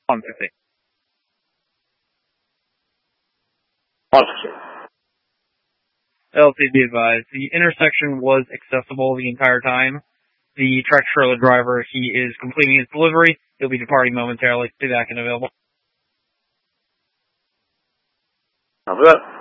150. 150. LC, be advised, the intersection was accessible the entire time. The tractor trailer driver, he is completing his delivery. He'll be departing momentarily. Be back and available. Sounds good.